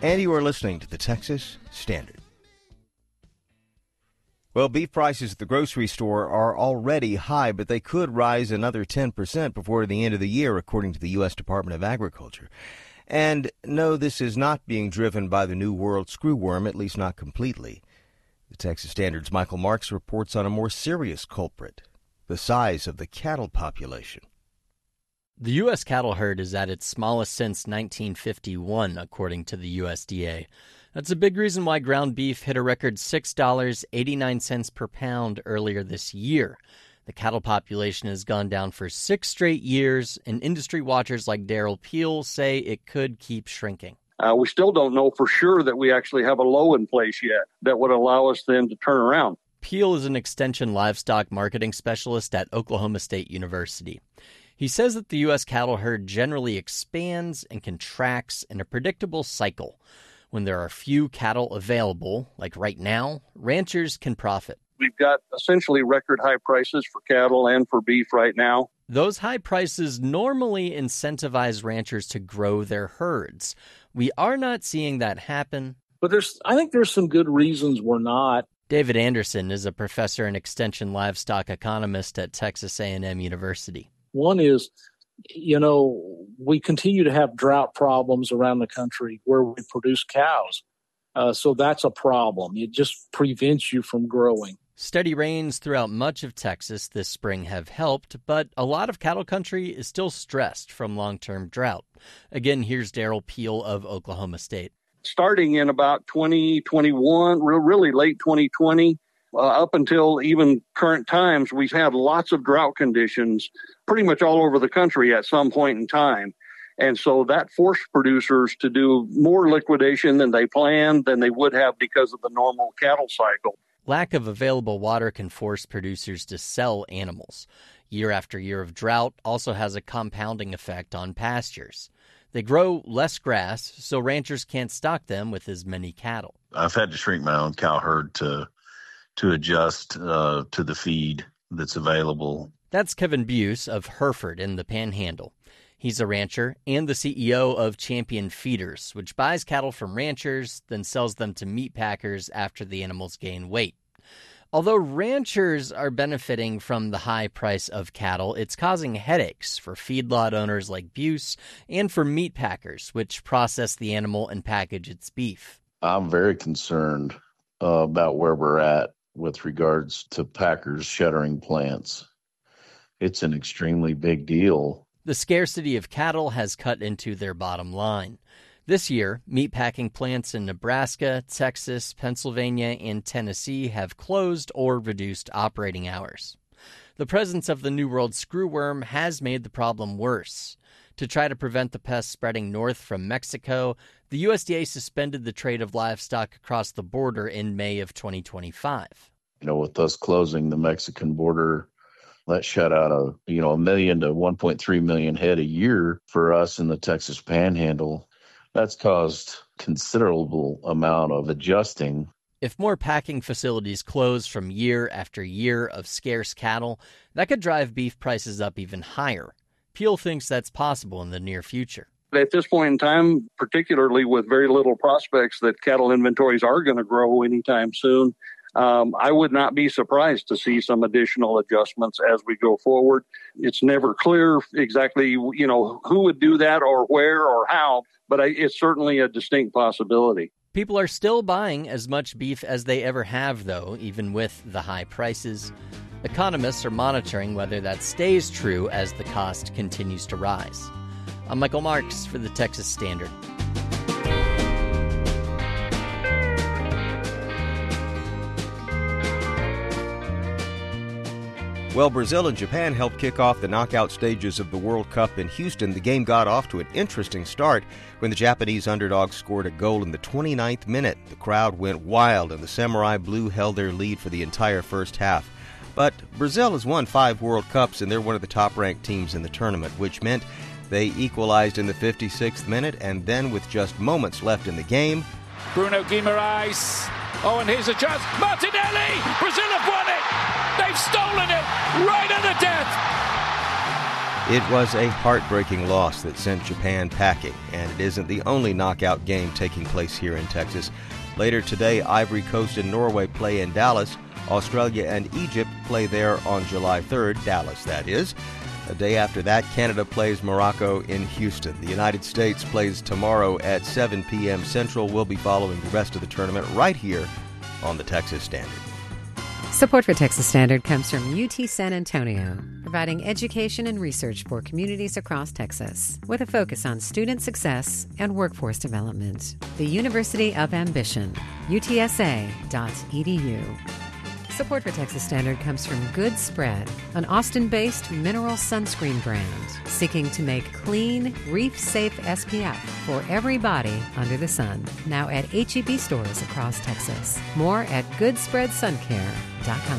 And you are listening to the Texas Standard. Well, beef prices at the grocery store are already high, but they could rise another 10% before the end of the year, according to the U.S. Department of Agriculture. And no, this is not being driven by the New World screwworm, at least not completely. The Texas Standard's Michael Marks reports on a more serious culprit, the size of the cattle population. The U.S. cattle herd is at its smallest since 1951, according to the USDA. That's a big reason why ground beef hit a record $6.89 per pound earlier this year. The cattle population has gone down for 6 straight years, and industry watchers like Daryl Peel say it could keep shrinking. We still don't know for sure that we actually have a low in place yet that would allow us then to turn around. Peel is an extension livestock marketing specialist at Oklahoma State University. He says that the U.S. cattle herd generally expands and contracts in a predictable cycle. When there are few cattle available, like right now, ranchers can profit. We've got essentially record high prices for cattle and for beef right now. Those high prices normally incentivize ranchers to grow their herds. We are not seeing that happen. But I think there's some good reasons we're not. David Anderson is a professor and extension livestock economist at Texas A&M University. One is, we continue to have drought problems around the country where we produce cows. So that's a problem. It just prevents you from growing. Steady rains throughout much of Texas this spring have helped, but a lot of cattle country is still stressed from long-term drought. Again, here's Daryl Peel of Oklahoma State. Starting in about 2021, really late 2020, up until even current times, we've had lots of drought conditions pretty much all over the country at some point in time. And so that forced producers to do more liquidation than they planned than they would have because of the normal cattle cycle. Lack of available water can force producers to sell animals. Year after year of drought also has a compounding effect on pastures. They grow less grass, so ranchers can't stock them with as many cattle. I've had to shrink my own cow herd to adjust to the feed that's available. That's Kevin Buse of Hereford in the Panhandle. He's a rancher and the CEO of Champion Feeders, which buys cattle from ranchers, then sells them to meat packers after the animals gain weight. Although ranchers are benefiting from the high price of cattle, it's causing headaches for feedlot owners like Buse and for meat packers, which process the animal and package its beef. I'm very concerned about where we're at with regards to packers shuttering plants. It's an extremely big deal. The scarcity of cattle has cut into their bottom line. This year, meatpacking plants in Nebraska, Texas, Pennsylvania, and Tennessee have closed or reduced operating hours. The presence of the New World screwworm has made the problem worse. To try to prevent the pest spreading north from Mexico, the USDA suspended the trade of livestock across the border in May of 2025. With us closing the Mexican border, that shut out a million to 1.3 million head a year for us in the Texas Panhandle. That's caused considerable amount of adjusting. If more packing facilities close from year after year of scarce cattle, that could drive beef prices up even higher. Peel thinks that's possible in the near future. At this point in time, particularly with very little prospects that cattle inventories are going to grow anytime soon, I would not be surprised to see some additional adjustments as we go forward. It's never clear exactly, who would do that or where or how, but it's certainly a distinct possibility. People are still buying as much beef as they ever have, though, even with the high prices. Economists are monitoring whether that stays true as the cost continues to rise. I'm Michael Marks for the Texas Standard. Well, Brazil and Japan helped kick off the knockout stages of the World Cup in Houston. The game got off to an interesting start when the Japanese underdogs scored a goal in the 29th minute. The crowd went wild, and the Samurai Blue held their lead for the entire first half. But Brazil has won 5 World Cups, and they're one of the top-ranked teams in the tournament, which meant they equalized in the 56th minute, and then with just moments left in the game, Bruno Guimaraes. Oh, and here's a chance. Martinelli! Brazil have won it! They've stolen it right at the death! It was a heartbreaking loss that sent Japan packing, and it isn't the only knockout game taking place here in Texas. Later today, Ivory Coast and Norway play in Dallas. Australia and Egypt play there on July 3rd, Dallas that is. A day after that, Canada plays Morocco in Houston. The United States plays tomorrow at 7 p.m. Central. We'll be following the rest of the tournament right here on the Texas Standard. Support for Texas Standard comes from UT San Antonio, providing education and research for communities across Texas, with a focus on student success and workforce development. The University of Ambition, utsa.edu. Support for Texas Standard comes from Good Spread, an Austin-based mineral sunscreen brand seeking to make clean, reef-safe SPF for every body under the sun. Now at H-E-B stores across Texas. More at goodspreadsuncare.com.